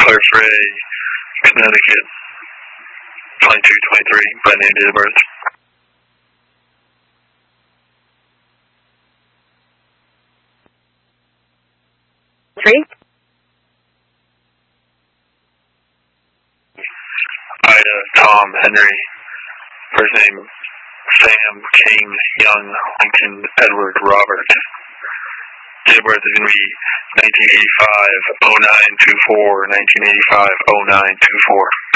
Claire Frey, Connecticut, 2223, by name, date of birth. Three. Ida, Tom, Henry, first name Sam, King, Young, Lincoln, Edward, Robert. Date of birth is going to be 1985-09-24, 1985-09-24.